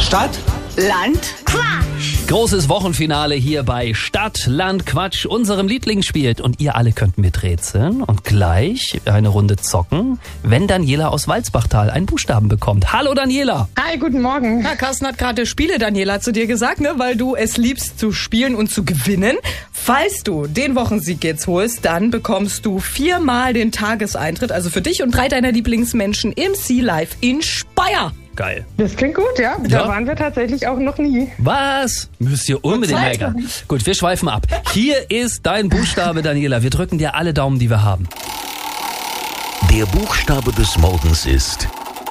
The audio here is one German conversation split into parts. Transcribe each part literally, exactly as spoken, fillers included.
Stadt, Land, Quatsch. Großes Wochenfinale hier bei Stadt, Land, Quatsch, unserem Lieblingsspiel. Und ihr alle könnt miträtseln und gleich eine Runde zocken, wenn Daniela aus Walsbachtal einen Buchstaben bekommt. Hallo Daniela. Hi, guten Morgen. Na, Carsten hat gerade Spiele, Daniela, zu dir gesagt, ne? Weil du es liebst zu spielen und zu gewinnen. Falls du den Wochensieg jetzt holst, dann bekommst du viermal den Tageseintritt, also für dich und drei deiner Lieblingsmenschen im Sea Life in Speyer. Geil. Das klingt gut, ja. Ja. Da waren wir tatsächlich auch noch nie. Was? Müsst ihr unbedingt Zeit. meckern. Gut, wir schweifen ab. Hier ist dein Buchstabe, Daniela. Wir drücken dir alle Daumen, die wir haben. Der Buchstabe des Morgens ist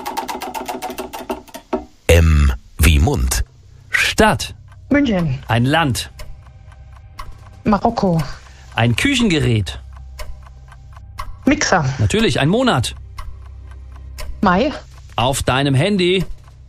M wie Mund. Stadt. München, Ein Land. Marokko, Ein Küchengerät. Mixer, Natürlich ein Monat. Mai, Auf deinem Handy.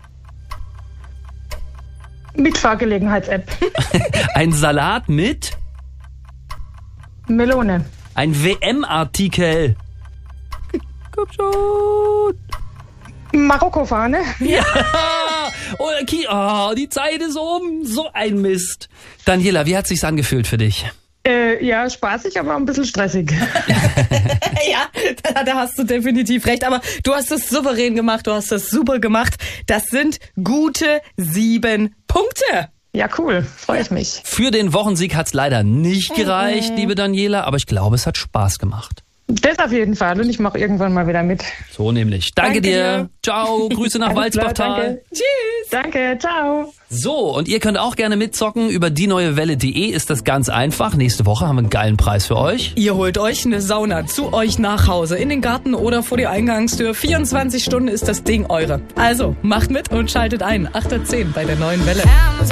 Mitfahrgelegenheits-App, Ein Salat mit. Melone, Ein W M-Artikel. Komm schon. Marokko-Fahne, Ja. Oder Ki oh, die Zeit ist um. So ein Mist. Daniela, wie hat sich's angefühlt für dich? äh, ja, spaßig, aber ein bisschen stressig. Ja, da, da hast du definitiv recht. Aber du hast es souverän gemacht, du hast es super gemacht. Das sind gute sieben Punkte. Ja, cool, freue ich mich. Für den Wochensieg hat's leider nicht gereicht, liebe Daniela, aber ich glaube, es hat Spaß gemacht. Das auf jeden Fall und ich mache irgendwann mal wieder mit. So nämlich. Danke, Danke dir. dir. Ciao. Grüße nach Alles klar, Walsbachtal. danke. Tschüss. Danke, ciao. So, und ihr könnt auch gerne mitzocken. Über die neue Welle punkt de ist das ganz einfach. Nächste Woche haben wir einen geilen Preis für euch. Ihr holt euch eine Sauna zu euch nach Hause, in den Garten oder vor die Eingangstür. vierundzwanzig Stunden ist das Ding eure. Also, macht mit und schaltet ein. acht Uhr zehn bei der neuen Welle.